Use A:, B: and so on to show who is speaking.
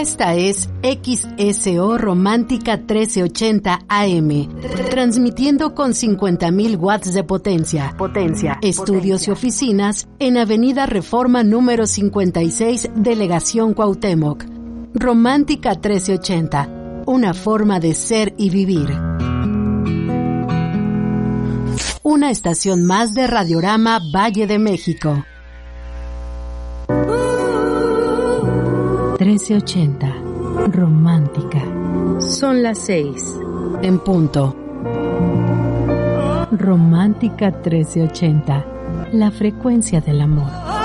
A: Esta es XSO Romántica 1380 AM, transmitiendo con 50.000 watts de potencia. Estudios y oficinas en Avenida Reforma número 56, Delegación Cuauhtémoc. Romántica 1380, una forma de ser y vivir. Una estación más de Radiorama Valle de México. 1380, romántica.
B: Son las 6.
A: En punto. Romántica 1380, la frecuencia del amor.